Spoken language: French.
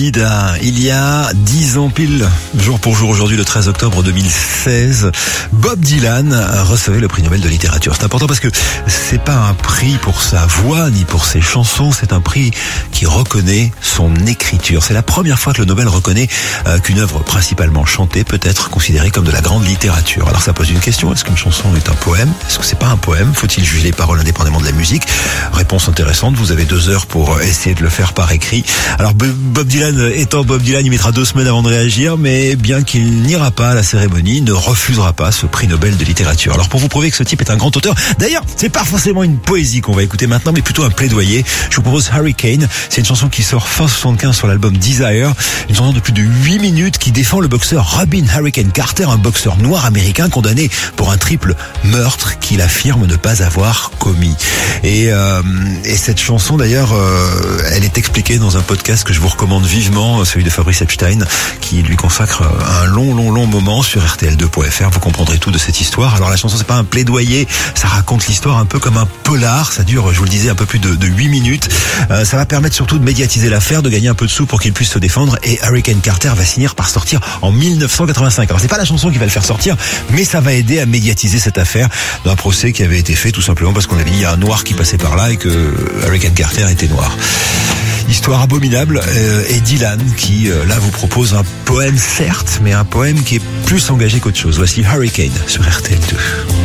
Vida. Il y a 10 ans pile, jour pour jour aujourd'hui, le 13 octobre 2016, Bob Dylan recevait le prix Nobel de littérature. C'est important parce que c'est pas un prix pour sa voix ni pour ses chansons, c'est un prix qui reconnaît son écriture. C'est la première fois que le Nobel reconnaît qu'une œuvre principalement chantée peut être considérée comme de la grande littérature. Alors ça pose une question, est-ce qu'une chanson est un poème? Est-ce que c'est pas un poème? Faut-il juger les paroles indépendamment de la musique? Réponse intéressante, vous avez 2 heures pour essayer de le faire par écrit. Alors Bob Dylan étant Bob Dylan, il mettra 2 semaines avant de réagir, mais bien qu'il n'ira pas à la cérémonie, il ne refusera pas ce prix Nobel de littérature. Alors pour vous prouver que ce type est un grand auteur, d'ailleurs c'est pas forcément une poésie qu'on va écouter maintenant, mais plutôt un plaidoyer, je vous propose Hurricane. C'est une chanson qui sort fin 75 sur l'album Desire, une chanson de plus de 8 minutes qui défend le boxeur Robin Hurricane Carter, un boxeur noir américain condamné pour un triple meurtre qu'il affirme ne pas avoir commis. Et cette chanson d'ailleurs, elle est expliquée dans un podcast que je vous recommande vivement, celui de Fabrice Epstein, qui lui consacre un long moment sur RTL2.fr. Vous comprendrez tout de cette histoire. Alors la chanson, c'est pas un plaidoyer, ça raconte l'histoire un peu comme un polar. Ça dure, je vous le disais, un peu plus de 8 minutes. Ça va permettre surtout de médiatiser l'affaire, de gagner un peu de sous pour qu'il puisse se défendre. Et Hurricane Carter va finir par sortir en 1985. Alors c'est pas la chanson qui va le faire sortir, mais ça va aider à médiatiser cette affaire d'un procès qui avait été fait tout simplement parce qu'on avait dit il y a un noir qui passait par là et que Hurricane Carter était noir. Histoire abominable, et Dylan qui là vous propose un poème certes, mais un poème qui est plus engagé qu'autre chose. Voici Hurricane sur RTL2.